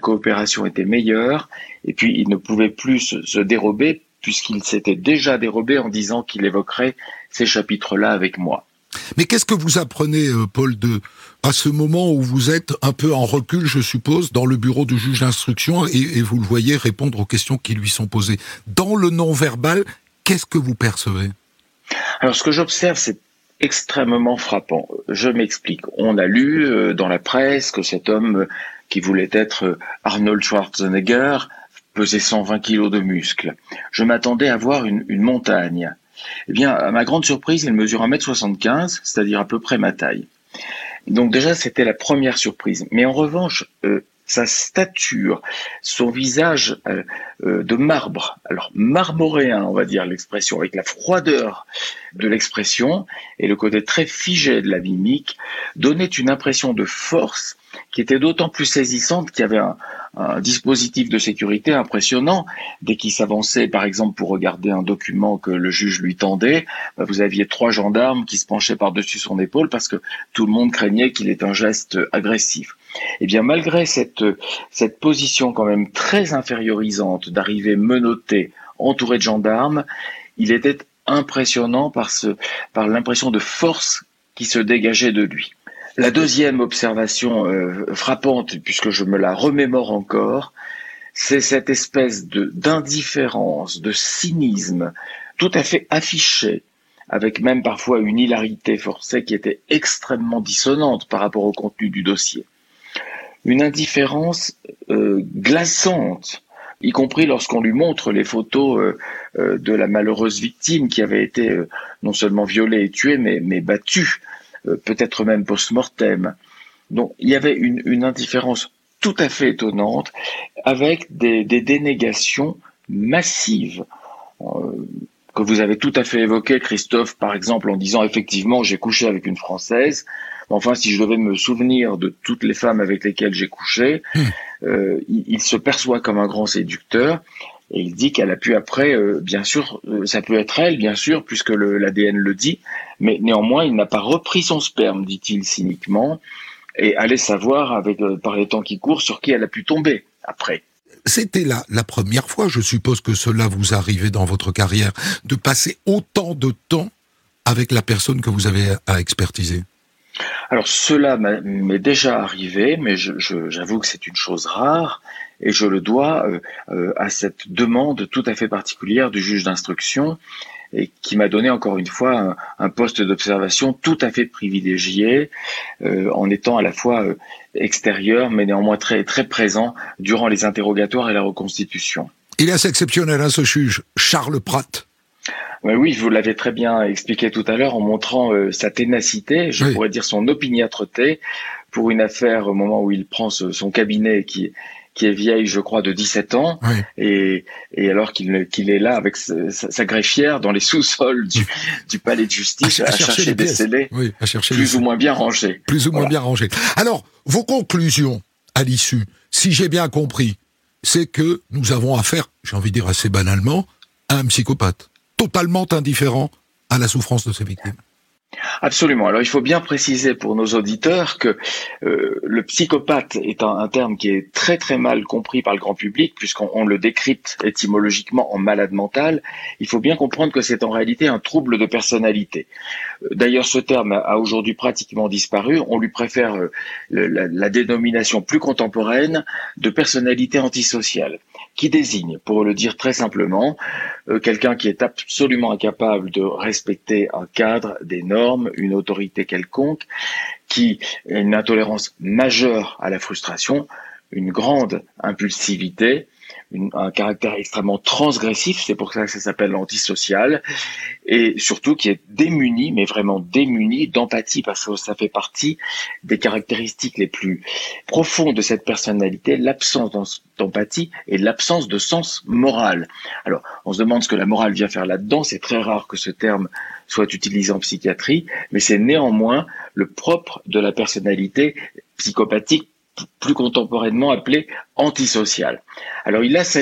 coopération était meilleure, et puis il ne pouvait plus se dérober, puisqu'il s'était déjà dérobé en disant qu'il évoquerait ces chapitres-là avec moi. Mais qu'est-ce que vous apprenez, Paul, à ce moment où vous êtes un peu en recul, je suppose, dans le bureau du juge d'instruction, et vous le voyez répondre aux questions qui lui sont posées. Dans le non-verbal, qu'est-ce que vous percevez ? Alors, ce que j'observe, c'est extrêmement frappant. Je m'explique. On a lu dans la presse que cet homme qui voulait être Arnold Schwarzenegger pesait 120 kilos de muscles. Je m'attendais à voir une montagne. Eh bien, à ma grande surprise, il mesure 1m75, c'est-à-dire à peu près ma taille. Donc déjà, c'était la première surprise. Mais en revanche, sa stature, son visage de marbre, alors marmoréen, on va dire l'expression, avec la froideur de l'expression et le côté très figé de la mimique, donnait une impression de force qui était d'autant plus saisissante qu'il y avait un dispositif de sécurité impressionnant. Dès qu'il s'avançait, par exemple, pour regarder un document que le juge lui tendait, vous aviez 3 gendarmes qui se penchaient par-dessus son épaule parce que tout le monde craignait qu'il ait un geste agressif. Eh bien, malgré cette position quand même très infériorisante d'arriver menotté, entouré de gendarmes, il était impressionnant par l'impression de force qui se dégageait de lui. La deuxième observation frappante, puisque je me la remémore encore, c'est cette espèce d'indifférence, de cynisme, tout à fait affiché, avec même parfois une hilarité forcée qui était extrêmement dissonante par rapport au contenu du dossier. Une indifférence glaçante, y compris lorsqu'on lui montre les photos de la malheureuse victime qui avait été non seulement violée et tuée, mais battue, peut-être même post-mortem. Donc il y avait une indifférence tout à fait étonnante, avec des dénégations massives, que vous avez tout à fait évoquées, Christophe, par exemple, en disant effectivement j'ai couché avec une Française. Enfin, si je devais me souvenir de toutes les femmes avec lesquelles j'ai couché, il se perçoit comme un grand séducteur. Et il dit qu'elle a pu après, bien sûr, ça peut être elle, bien sûr, puisque l'ADN le dit, mais néanmoins, il n'a pas repris son sperme, dit-il cyniquement, et allez savoir, par les temps qui courent, sur qui elle a pu tomber après. C'était la première fois, je suppose que cela vous arrivait dans votre carrière, de passer autant de temps avec la personne que vous avez à expertiser. Alors cela m'est déjà arrivé, mais j'avoue que c'est une chose rare, et je le dois à cette demande tout à fait particulière du juge d'instruction, et qui m'a donné encore une fois un poste d'observation tout à fait privilégié, en étant à la fois extérieur, mais néanmoins très, très présent durant les interrogatoires et la reconstitution. Il est assez exceptionnel, ce juge, Charles Pratt. Oui, vous l'avez très bien expliqué tout à l'heure en montrant sa ténacité, je pourrais dire son opiniâtreté, pour une affaire au moment où il prend son cabinet qui est vieille, je crois, de 17 ans, et alors qu'il est là avec sa greffière dans les sous-sols du palais de justice à chercher des scellés plus ou moins bien rangés. Plus ou moins bien rangés. Alors, vos conclusions à l'issue, si j'ai bien compris, c'est que nous avons affaire, j'ai envie de dire assez banalement, à un psychopathe, totalement indifférent à la souffrance de ses victimes. Absolument. Alors il faut bien préciser pour nos auditeurs que le psychopathe est un terme qui est très très mal compris par le grand public, puisqu'on le décrypte étymologiquement en malade mental. Il faut bien comprendre que c'est en réalité un trouble de personnalité. D'ailleurs, ce terme a aujourd'hui pratiquement disparu. On lui préfère la dénomination plus contemporaine de personnalité antisociale, qui désigne, pour le dire très simplement, quelqu'un qui est absolument incapable de respecter un cadre, des normes, une autorité quelconque, qui a une intolérance majeure à la frustration, une grande impulsivité, un caractère extrêmement transgressif, c'est pour ça que ça s'appelle l'antisocial, et surtout qui est démuni, mais vraiment démuni d'empathie, parce que ça fait partie des caractéristiques les plus profondes de cette personnalité, l'absence d'empathie et l'absence de sens moral. Alors, on se demande ce que la morale vient faire là-dedans, c'est très rare que ce terme soit utilisé en psychiatrie, mais c'est néanmoins le propre de la personnalité psychopathique, plus contemporainement appelée antisociale. Alors il a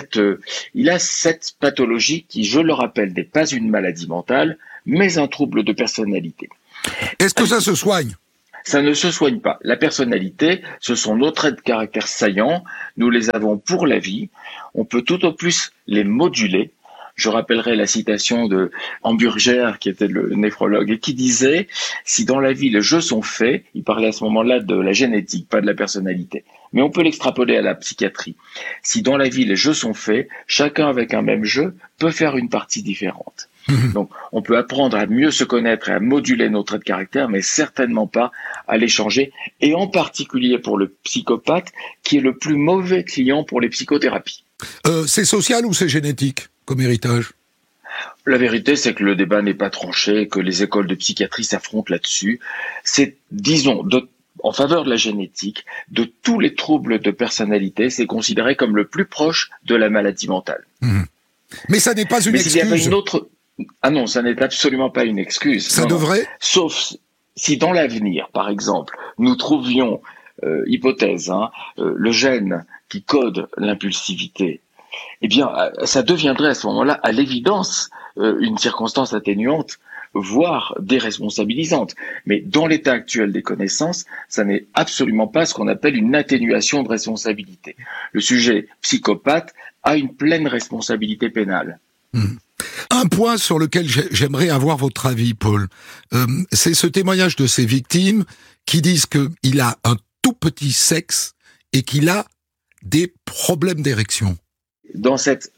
cette pathologie qui, je le rappelle, n'est pas une maladie mentale, mais un trouble de personnalité. Est-ce que ça se soigne ? Ça ne se soigne pas. La personnalité, ce sont nos traits de caractère saillants. Nous les avons pour la vie. On peut tout au plus les moduler. Je rappellerai la citation de Hamburger, qui était le néphrologue, et qui disait « Si dans la vie les jeux sont faits », il parlait à ce moment-là de la génétique, pas de la personnalité, mais on peut l'extrapoler à la psychiatrie. « Si dans la vie les jeux sont faits, chacun avec un même jeu peut faire une partie différente. » Donc, on peut apprendre à mieux se connaître et à moduler nos traits de caractère, mais certainement pas à les changer, et en particulier pour le psychopathe, qui est le plus mauvais client pour les psychothérapies. C'est social ou c'est génétique comme héritage ? La vérité, c'est que le débat n'est pas tranché, que les écoles de psychiatrie s'affrontent là-dessus. C'est, disons, en faveur de la génétique, de tous les troubles de personnalité, c'est considéré comme le plus proche de la maladie mentale. Mais ça n'est pas une excuse. Il y avait une autre... Ah non, ça n'est absolument pas une excuse. Ça devrait ? Sauf si dans l'avenir, par exemple, nous trouvions, hypothèse, le gène qui code l'impulsivité, eh bien, ça deviendrait à ce moment-là, à l'évidence, une circonstance atténuante, voire déresponsabilisante. Mais dans l'état actuel des connaissances, ça n'est absolument pas ce qu'on appelle une atténuation de responsabilité. Le sujet psychopathe a une pleine responsabilité pénale. Un point sur lequel j'aimerais avoir votre avis, Paul, c'est ce témoignage de ces victimes qui disent qu'il a un tout petit sexe et qu'il a des problèmes d'érection. Dans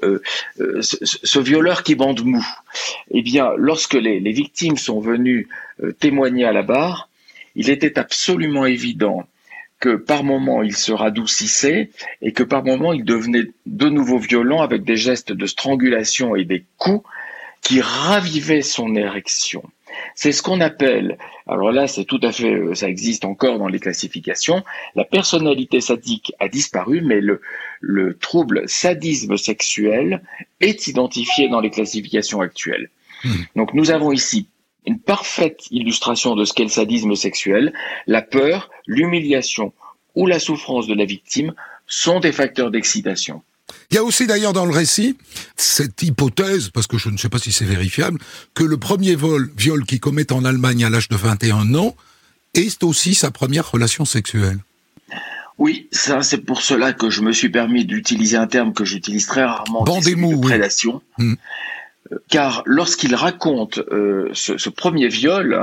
ce violeur qui bande mou, eh bien, lorsque les victimes sont venues témoigner à la barre, il était absolument évident que par moments il se radoucissait et que par moments il devenait de nouveau violent avec des gestes de strangulation et des coups qui ravivaient son érection. C'est ce qu'on appelle, alors là c'est tout à fait, ça existe encore dans les classifications, la personnalité sadique a disparu, mais le trouble sadisme sexuel est identifié dans les classifications actuelles. Donc nous avons ici une parfaite illustration de ce qu'est le sadisme sexuel. La peur, l'humiliation ou la souffrance de la victime sont des facteurs d'excitation. Il y a aussi d'ailleurs dans le récit cette hypothèse, parce que je ne sais pas si c'est vérifiable, que le premier viol qu'il commet en Allemagne à l'âge de 21 ans est aussi sa première relation sexuelle. Oui, ça c'est pour cela que je me suis permis d'utiliser un terme que j'utilise très rarement, bandez-mou, de prédation. Oui. Car lorsqu'il raconte ce premier viol,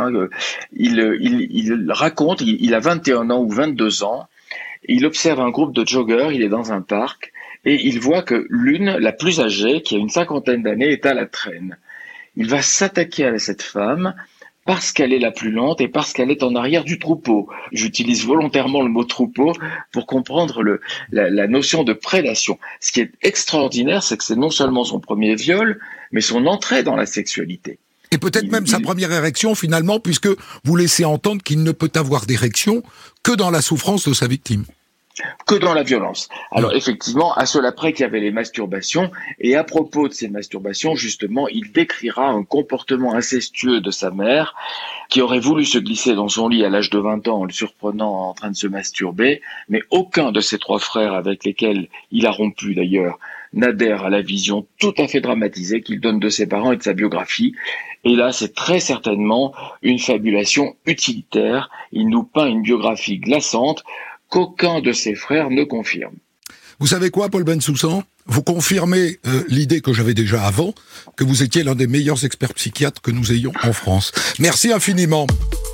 il raconte, il a 21 ans ou 22 ans, il observe un groupe de joggeurs, il est dans un parc, et il voit que l'une, la plus âgée, qui a une 50aine d'années, est à la traîne. Il va s'attaquer à cette femme parce qu'elle est la plus lente et parce qu'elle est en arrière du troupeau. J'utilise volontairement le mot troupeau pour comprendre la notion de prédation. Ce qui est extraordinaire, c'est que c'est non seulement son premier viol, mais son entrée dans la sexualité. Et peut-être même sa première érection, finalement, puisque vous laissez entendre qu'il ne peut avoir d'érection que dans la souffrance de sa victime. Que dans la violence. Alors effectivement, à cela près qu'il y avait les masturbations, et à propos de ces masturbations, justement, il décrira un comportement incestueux de sa mère, qui aurait voulu se glisser dans son lit à l'âge de 20 ans en le surprenant en train de se masturber, mais aucun de ses 3 frères avec lesquels il a rompu d'ailleurs n'adhère à la vision tout à fait dramatisée qu'il donne de ses parents et de sa biographie. Et là, c'est très certainement une fabulation utilitaire. Il nous peint une biographie glaçante qu'aucun de ses frères ne confirme. Vous savez quoi, Paul Bensoussan ? Vous confirmez l'idée que j'avais déjà avant, que vous étiez l'un des meilleurs experts psychiatres que nous ayons en France. Merci infiniment.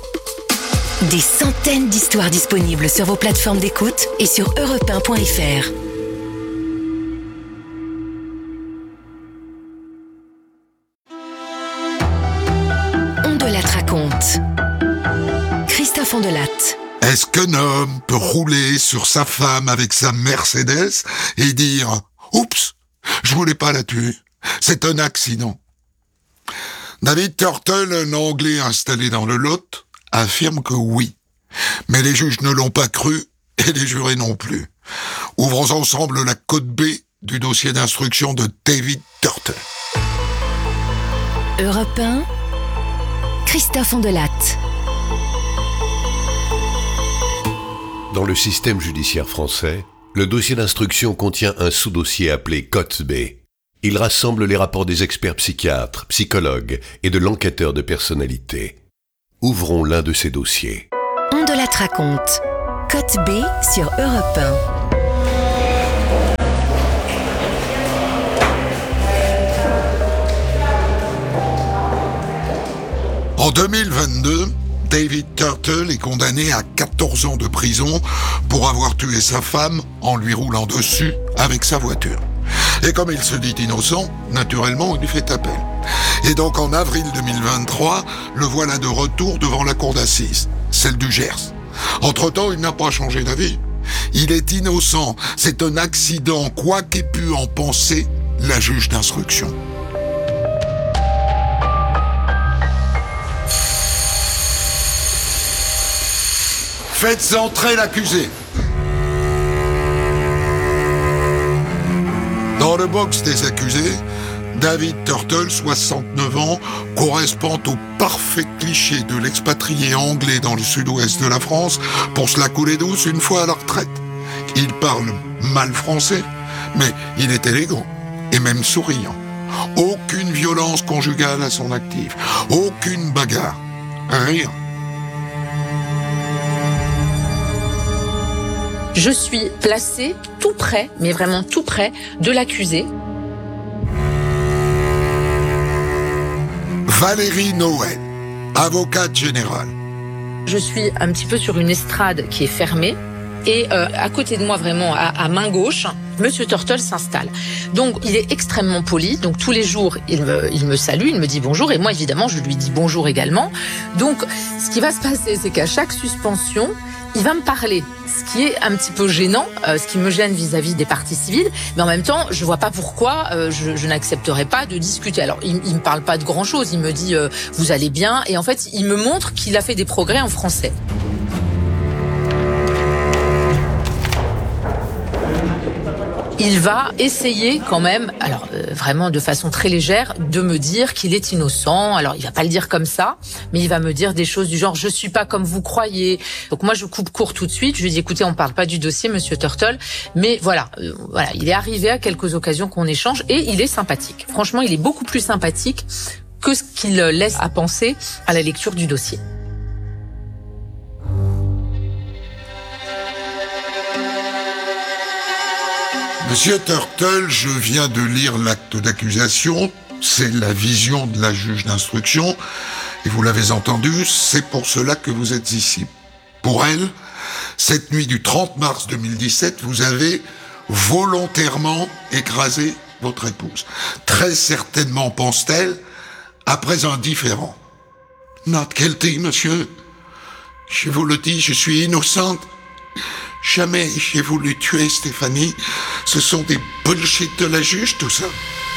Des centaines d'histoires disponibles sur vos plateformes d'écoute et sur europe1.fr. On de Latte raconte. Christophe Ondelatte. Est-ce qu'un homme peut rouler sur sa femme avec sa Mercedes et dire « Oups, je voulais pas la tuer, c'est un accident ». David Turtle, un Anglais installé dans le Lot, affirme que oui. Mais les juges ne l'ont pas cru et les jurés non plus. Ouvrons ensemble la code B du dossier d'instruction de David Turtle. Europe 1, Christophe Ondelatte. Dans le système judiciaire français, le dossier d'instruction contient un sous-dossier appelé Cote B. Il rassemble les rapports des experts psychiatres, psychologues et de l'enquêteur de personnalité. Ouvrons l'un de ces dossiers. On de la raconte. Côte B sur Europe 1. En 2022, David Turtle est condamné à 14 ans de prison pour avoir tué sa femme en lui roulant dessus avec sa voiture. Et comme il se dit innocent, naturellement, il lui fait appel. Et donc en avril 2023, le voilà de retour devant la cour d'assises, celle du Gers. Entre-temps, il n'a pas changé d'avis. Il est innocent, c'est un accident, quoi qu'ait pu en penser la juge d'instruction. Faites entrer l'accusé. Dans le box des accusés, David Turtle, 69 ans, correspond au parfait cliché de l'expatrié anglais dans le sud-ouest de la France pour se la couler douce une fois à la retraite. Il parle mal français, mais il est élégant et même souriant. Aucune violence conjugale à son actif, aucune bagarre, rien. Je suis placée tout près, mais vraiment tout près, de l'accusé. Valérie Noël, avocate générale. Je suis un petit peu sur une estrade qui est fermée. Et à côté de moi, vraiment à main gauche, Monsieur Turtle s'installe. Donc, il est extrêmement poli. Donc, tous les jours, il me salue, il me dit bonjour. Et moi, évidemment, je lui dis bonjour également. Donc, ce qui va se passer, c'est qu'à chaque suspension, il va me parler. Ce qui est un petit peu gênant, ce qui me gêne vis-à-vis des parties civiles. Mais en même temps, je vois pas pourquoi je n'accepterais pas de discuter. Alors, il me parle pas de grand-chose. Il me dit vous allez bien. Et en fait, il me montre qu'il a fait des progrès en français. Il va essayer quand même, alors vraiment de façon très légère, de me dire qu'il est innocent. Alors il va pas le dire comme ça, mais il va me dire des choses du genre « je suis pas comme vous croyez ». Donc moi je coupe court tout de suite, je lui dis « écoutez, on parle pas du dossier, Monsieur Turtle ». Mais voilà, il est arrivé à quelques occasions qu'on échange et il est sympathique. Franchement, il est beaucoup plus sympathique que ce qu'il laisse à penser à la lecture du dossier. Monsieur Turtle, je viens de lire l'acte d'accusation. C'est la vision de la juge d'instruction. Et vous l'avez entendu, c'est pour cela que vous êtes ici. Pour elle, cette nuit du 30 mars 2017, vous avez volontairement écrasé votre épouse. Très certainement, pense-t-elle, après un différend. Not guilty, monsieur. Je vous le dis, je suis innocente. Jamais j'ai voulu tuer Stéphanie. Ce sont des bullshit de la juge, tout ça.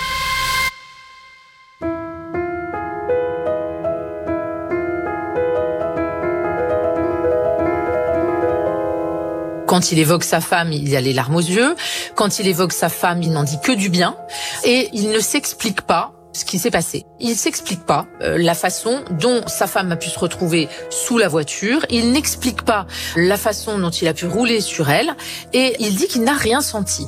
Quand il évoque sa femme, il a les larmes aux yeux. Quand il évoque sa femme, il n'en dit que du bien. Et il ne s'explique pas ce qui s'est passé. Il s'explique pas la façon dont sa femme a pu se retrouver sous la voiture. Il n'explique pas la façon dont il a pu rouler sur elle. Et il dit qu'il n'a rien senti.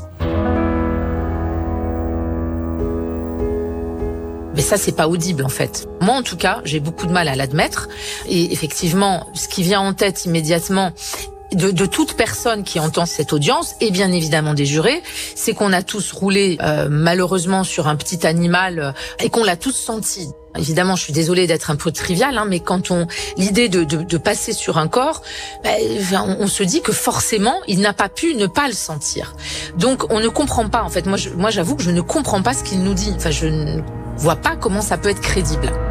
Mais ça, c'est pas audible, en fait. Moi, en tout cas, j'ai beaucoup de mal à l'admettre. Et effectivement, ce qui vient en tête immédiatement, de toute personne qui entend cette audience, et bien évidemment des jurés, c'est qu'on a tous roulé malheureusement sur un petit animal et qu'on l'a tous senti. Évidemment, je suis désolée d'être un peu triviale, mais quand l'idée de passer sur un corps, on se dit que forcément, il n'a pas pu ne pas le sentir. Donc, on ne comprend pas. En fait, moi, j'avoue que je ne comprends pas ce qu'il nous dit. Enfin, je ne vois pas comment ça peut être crédible.